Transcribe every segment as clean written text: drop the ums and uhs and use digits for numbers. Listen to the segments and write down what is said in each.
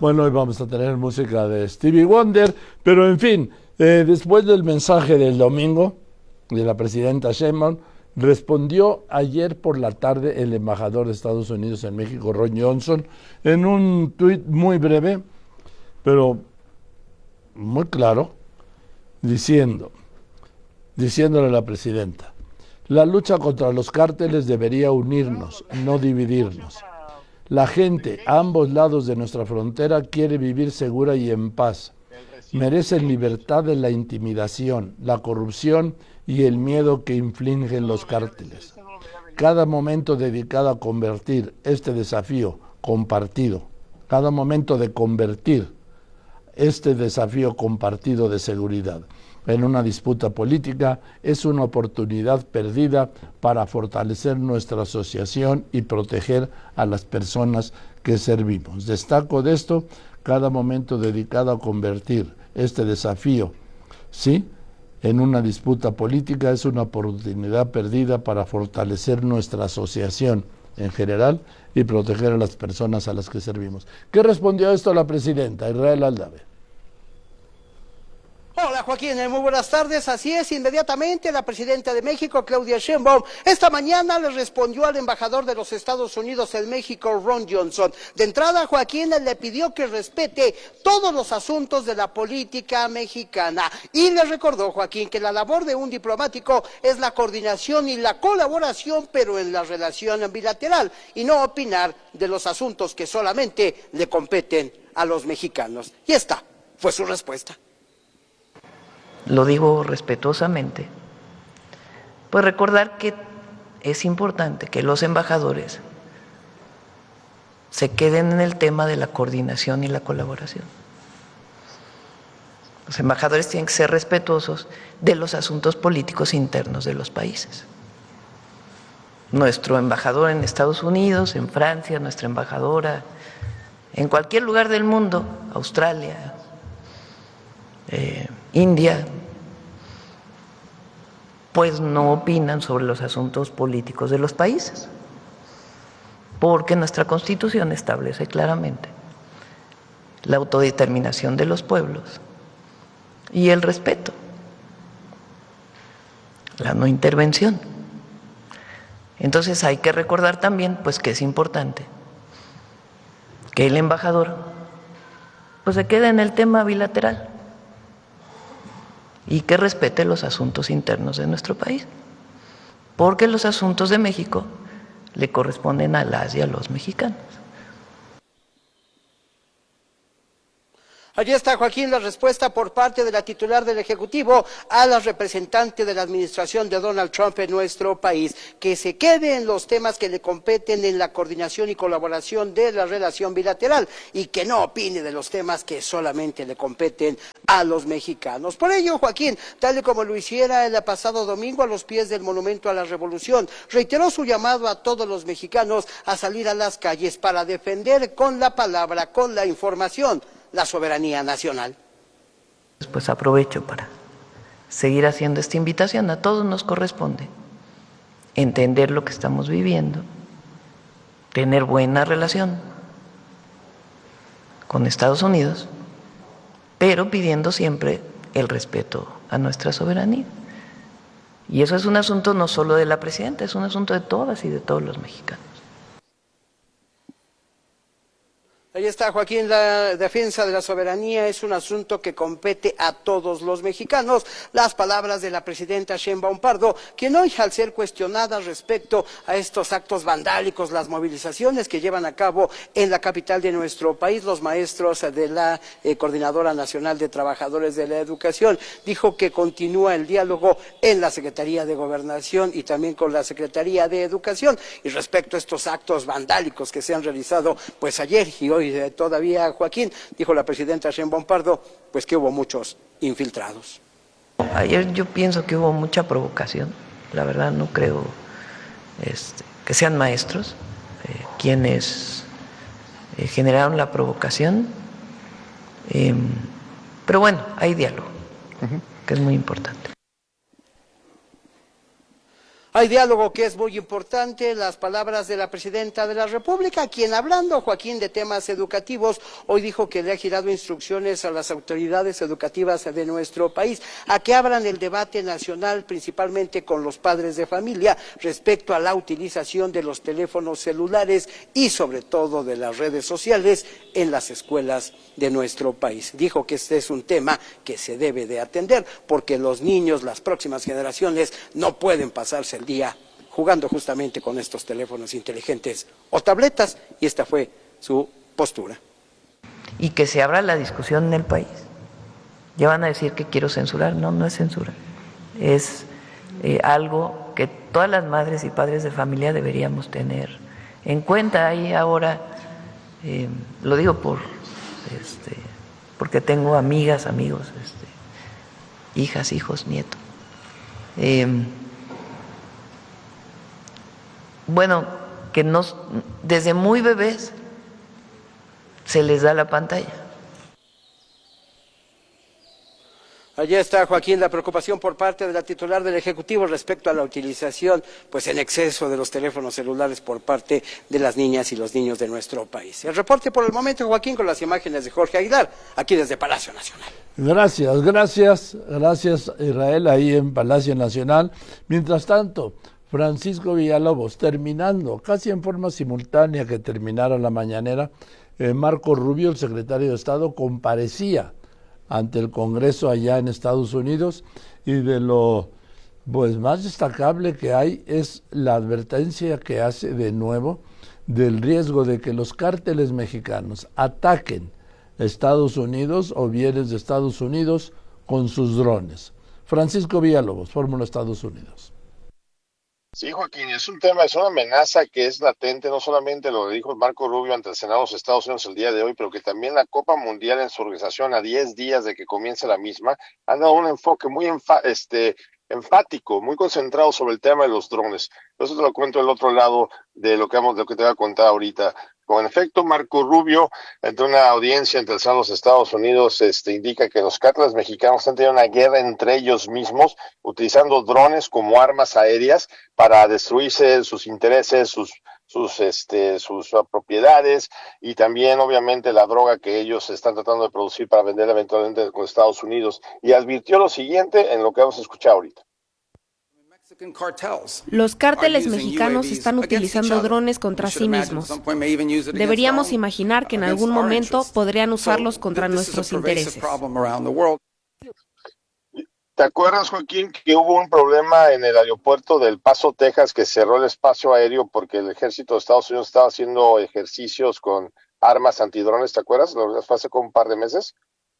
Bueno, hoy vamos a tener música de Stevie Wonder, pero en fin, después del mensaje del domingo de la presidenta Sheinbaum, respondió ayer por la tarde el embajador de Estados Unidos en México, Ron Johnson, en un tuit muy breve, pero muy claro, diciéndole a la presidenta: la lucha contra los cárteles debería unirnos, no dividirnos. La gente a ambos lados de nuestra frontera quiere vivir segura y en paz. Merecen libertad de la intimidación, la corrupción y el miedo que infligen los cárteles. Cada momento dedicado a convertir este desafío compartido, cada momento de convertir este desafío compartido de seguridad en una disputa política es una oportunidad perdida para fortalecer nuestra asociación y proteger a las personas que servimos. Destaco de esto: cada momento dedicado a convertir este desafío, ¿sí?, en una disputa política es una oportunidad perdida para fortalecer nuestra asociación en general y proteger a las personas a las que servimos. ¿Qué respondió a esto la presidenta Israel Aldave? Hola Joaquín, muy buenas tardes. Así es, inmediatamente la presidenta de México, Claudia Sheinbaum, esta mañana le respondió al embajador de los Estados Unidos en México, Ron Johnson. De entrada, Joaquín le pidió que respete todos los asuntos de la política mexicana y le recordó, Joaquín, que la labor de un diplomático es la coordinación y la colaboración, pero en la relación bilateral, y no opinar de los asuntos que solamente le competen a los mexicanos. Y esta fue su respuesta. Lo digo respetuosamente, pues recordar que es importante que los embajadores se queden en el tema de la coordinación y la colaboración. Los embajadores tienen que ser respetuosos de los asuntos políticos internos de los países. Nuestro embajador en Estados Unidos, en Francia, nuestra embajadora en cualquier lugar del mundo, Australia, India, pues no opinan sobre los asuntos políticos de los países, porque nuestra Constitución establece claramente la autodeterminación de los pueblos y el respeto, la no intervención. Entonces hay que recordar también, pues, que es importante que el embajador, pues, se quede en el tema bilateral y que respete los asuntos internos de nuestro país, porque los asuntos de México le corresponden a las y a los mexicanos. Allí está, Joaquín, la respuesta por parte de la titular del Ejecutivo a la representante de la administración de Donald Trump en nuestro país, que se quede en los temas que le competen en la coordinación y colaboración de la relación bilateral y que no opine de los temas que solamente le competen a los mexicanos. Por ello, Joaquín, tal y como lo hiciera el pasado domingo a los pies del Monumento a la Revolución, reiteró su llamado a todos los mexicanos a salir a las calles para defender con la palabra, con la información, la soberanía nacional. Pues aprovecho para seguir haciendo esta invitación. A todos nos corresponde entender lo que estamos viviendo, tener buena relación con Estados Unidos, pero pidiendo siempre el respeto a nuestra soberanía. Y eso es un asunto no solo de la presidenta, es un asunto de todas y de todos los mexicanos. Ahí está, Joaquín, la defensa de la soberanía es un asunto que compete a todos los mexicanos. Las palabras de la presidenta Sheinbaum Pardo, quien hoy, al ser cuestionada respecto a estos actos vandálicos, las movilizaciones que llevan a cabo en la capital de nuestro país, los maestros de la Coordinadora Nacional de Trabajadores de la Educación, dijo que continúa el diálogo en la Secretaría de Gobernación y también con la Secretaría de Educación. Y respecto a estos actos vandálicos que se han realizado, pues ayer y hoy todavía, Joaquín, dijo la presidenta Sheinbaum Pardo, pues que hubo muchos infiltrados. Ayer yo pienso que hubo mucha provocación, la verdad no creo que sean maestros quienes generaron la provocación, pero bueno, hay diálogo, que es muy importante. Hay diálogo que es muy importante, las palabras de la presidenta de la República, quien hablando, Joaquín, de temas educativos, hoy dijo que le ha girado instrucciones a las autoridades educativas de nuestro país a que abran el debate nacional, principalmente con los padres de familia, respecto a la utilización de los teléfonos celulares y sobre todo de las redes sociales en las escuelas de nuestro país. Dijo que este es un tema que se debe de atender porque los niños, las próximas generaciones, no pueden pasarse el día jugando justamente con estos teléfonos inteligentes o tabletas, y esta fue su postura. Y que se abra la discusión en el país. Ya van a decir que quiero censurar. No, no es censura. Es algo que todas las madres y padres de familia deberíamos tener en cuenta. Ahí ahora, lo digo porque tengo amigas, amigos, hijas, hijos, nietos. Bueno, que desde muy bebés se les da la pantalla. Allí está, Joaquín, la preocupación por parte de la titular del Ejecutivo respecto a la utilización, pues en exceso de los teléfonos celulares por parte de las niñas y los niños de nuestro país. El reporte por el momento, Joaquín, con las imágenes de Jorge Aguilar, aquí desde Palacio Nacional. Gracias Israel, ahí en Palacio Nacional. Mientras tanto, Francisco Villalobos, terminando casi en forma simultánea que terminara la mañanera, Marco Rubio, el secretario de Estado, comparecía ante el Congreso allá en Estados Unidos, y de lo más destacable que hay es la advertencia que hace de nuevo del riesgo de que los cárteles mexicanos ataquen Estados Unidos o bienes de Estados Unidos con sus drones. Francisco Villalobos, Fórmula Estados Unidos. Sí, Joaquín, es una amenaza que es latente, no solamente lo dijo Marco Rubio ante el Senado de los Estados Unidos el día de hoy, pero que también la Copa Mundial en su organización a 10 días de que comience la misma, han dado un enfoque muy enfático, muy concentrado sobre el tema de los drones. Eso te lo cuento del otro lado de lo que te voy a contar ahorita. Con efecto, Marco Rubio, entre una audiencia entre el Senado de los Estados Unidos, indica que los cárteles mexicanos han tenido una guerra entre ellos mismos, utilizando drones como armas aéreas para destruirse sus intereses, sus propiedades, y también obviamente la droga que ellos están tratando de producir para vender eventualmente con Estados Unidos. Y advirtió lo siguiente en lo que vamos a escuchar ahorita. Los cárteles mexicanos están utilizando drones contra sí mismos. Deberíamos imaginar que en algún momento podrían usarlos contra nuestros intereses. ¿Te acuerdas, Joaquín, que hubo un problema en el aeropuerto del Paso, Texas, que cerró el espacio aéreo porque el ejército de Estados Unidos estaba haciendo ejercicios con armas antidrones? ¿Te acuerdas? Lo fue hace como un par de meses.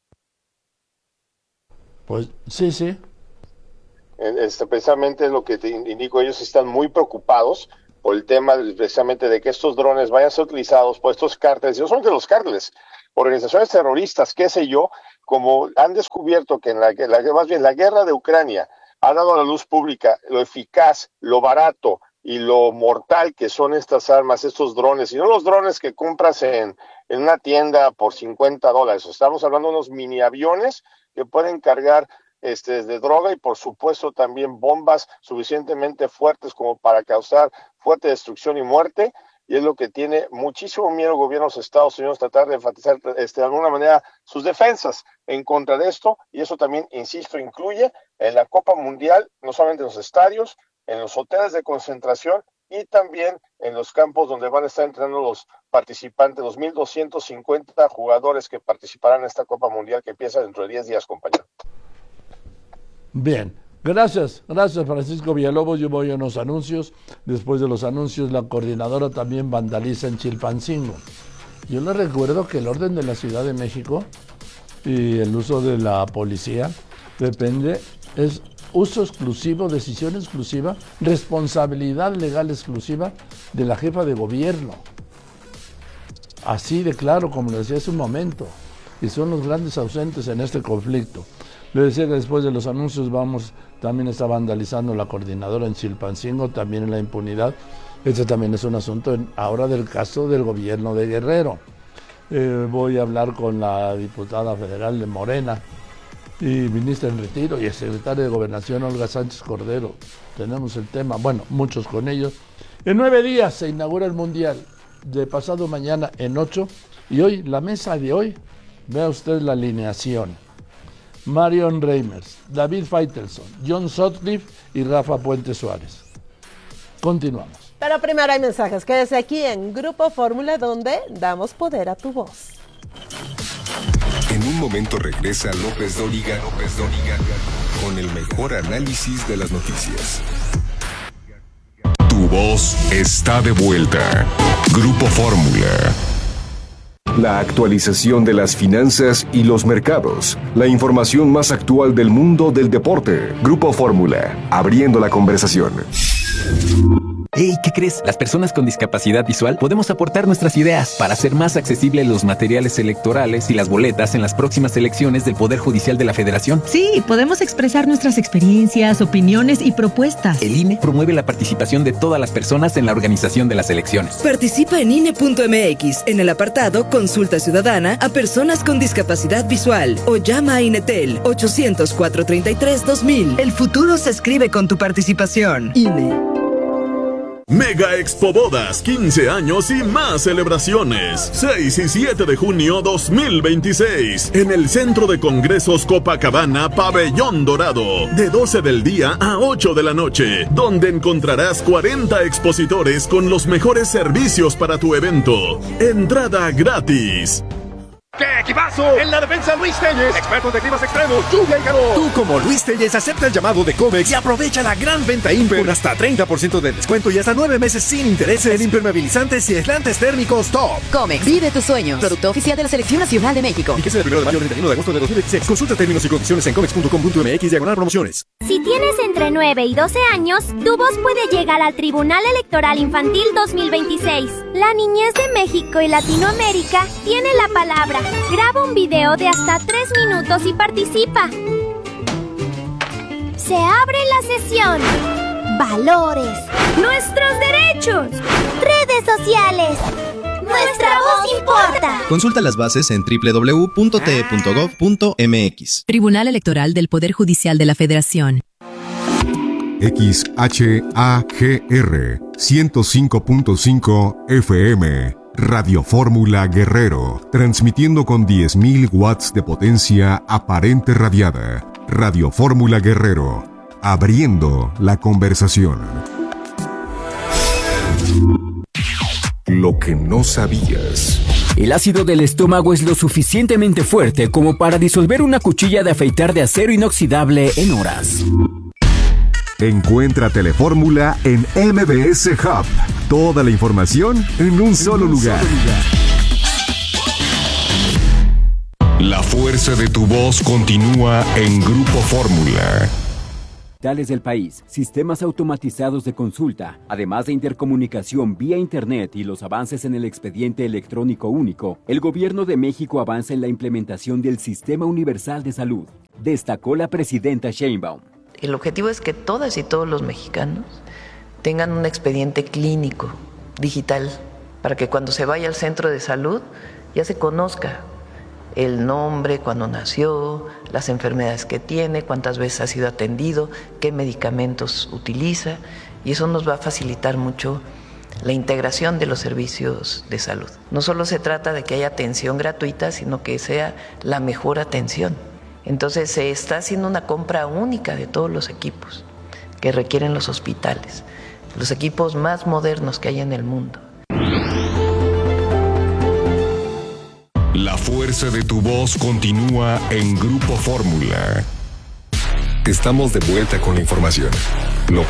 Pues sí. Precisamente lo que te indico, ellos están muy preocupados por el tema precisamente de que estos drones vayan a ser utilizados por estos cárteles, y no solamente los cárteles, organizaciones terroristas, qué sé yo, como han descubierto que la guerra de Ucrania ha dado a la luz pública lo eficaz, lo barato y lo mortal que son estas armas, estos drones, y no los drones que compras en una tienda por $50. Estamos hablando de unos mini aviones que pueden cargar de droga y por supuesto también bombas suficientemente fuertes como para causar fuerte destrucción y muerte, y es lo que tiene muchísimo miedo el gobierno de los Estados Unidos, tratar de enfatizar de alguna manera sus defensas en contra de esto, y eso también, insisto, incluye en la Copa Mundial, no solamente en los estadios, en los hoteles de concentración y también en los campos donde van a estar entrenando los participantes, los 1,250 jugadores que participarán en esta Copa Mundial que empieza dentro de 10 días, compañero. Bien, gracias Francisco Villalobos. Yo voy a unos anuncios. Después de los anuncios, la coordinadora también vandaliza en Chilpancingo. Yo les recuerdo que el orden de la Ciudad de México y el uso de la policía es uso exclusivo, decisión exclusiva, responsabilidad legal exclusiva de la jefa de gobierno. Así de claro, como lo decía hace un momento, y son los grandes ausentes en este conflicto. Le decía que después de los anuncios también está vandalizando la coordinadora en Chilpancingo, también en la impunidad. Este también es un asunto ahora del caso del gobierno de Guerrero. Voy a hablar con la diputada federal de Morena, y ministra en retiro, y el secretario de Gobernación, Olga Sánchez Cordero. Tenemos el tema, bueno, muchos con ellos. En 9 días se inaugura el Mundial, de pasado mañana en 8, y hoy, la mesa de hoy, vea usted la alineación. Marion Reimers, David Faitelson, John Sutcliffe y Rafa Puente Suárez. Continuamos. Pero primero hay mensajes. Quédese aquí en Grupo Fórmula, donde damos poder a tu voz. En un momento regresa López Dóriga con el mejor análisis de las noticias. Tu voz está de vuelta. Grupo Fórmula. La actualización de las finanzas y los mercados. La información más actual del mundo del deporte. Grupo Fórmula. Abriendo la conversación. Hey, ¿qué crees? Las personas con discapacidad visual podemos aportar nuestras ideas para hacer más accesibles los materiales electorales y las boletas en las próximas elecciones del Poder Judicial de la Federación. Sí, podemos expresar nuestras experiencias, opiniones y propuestas. El INE promueve la participación de todas las personas en la organización de las elecciones. Participa en INE.mx en el apartado Consulta Ciudadana a personas con discapacidad visual o llama a INETEL 800-433-2000. El futuro se escribe con tu participación. INE. Mega Expo Bodas, 15 años y más celebraciones. 6 y 7 de junio 2026. En el Centro de Congresos Copacabana, Pabellón Dorado. De 12 del día a 8 de la noche. Donde encontrarás 40 expositores con los mejores servicios para tu evento. Entrada gratis. ¡Qué equipazo! En la defensa, Luis Telles, expertos de climas extremos, lluvia y calor. Tú, como Luis Telles, acepta el llamado de Comex y aprovecha la gran venta Imper con hasta 30% de descuento y hasta 9 meses sin intereses en impermeabilizantes y aislantes térmicos top. Comex, vive tus sueños. Producto oficial de la Selección Nacional de México. Fíjese del 1 de mayo al 31 de agosto de 2016. Consulta términos y condiciones en comex.com.mx/promociones. Si tienes entre 9 y 12 años, tu voz puede llegar al Tribunal Electoral Infantil 2026. La niñez de México y Latinoamérica tiene la palabra. Graba un video de hasta 3 minutos y participa. Se abre la sesión. Valores. Nuestros derechos. Redes sociales. Nuestra voz importa. Consulta las bases en www.te.gov.mx. Tribunal Electoral del Poder Judicial de la Federación. XHAGR 105.5 FM. Radio Fórmula Guerrero, transmitiendo con 10.000 watts de potencia aparente radiada. Radio Fórmula Guerrero, abriendo la conversación. Lo que no sabías. El ácido del estómago es lo suficientemente fuerte como para disolver una cuchilla de afeitar de acero inoxidable en horas. Encuentra Telefórmula en MBS Hub. Toda la información en un solo lugar. La fuerza de tu voz continúa en Grupo Fórmula. Hospitales del país, sistemas automatizados de consulta, además de intercomunicación vía Internet y los avances en el expediente electrónico único, el Gobierno de México avanza en la implementación del Sistema Universal de Salud, destacó la presidenta Sheinbaum. El objetivo es que todas y todos los mexicanos tengan un expediente clínico digital para que cuando se vaya al centro de salud ya se conozca el nombre, cuándo nació, las enfermedades que tiene, cuántas veces ha sido atendido, qué medicamentos utiliza, y eso nos va a facilitar mucho la integración de los servicios de salud. No solo se trata de que haya atención gratuita, sino que sea la mejor atención. Entonces se está haciendo una compra única de todos los equipos que requieren los hospitales, los equipos más modernos que hay en el mundo. La fuerza de tu voz continúa en Grupo Fórmula. Estamos de vuelta con la información. Lo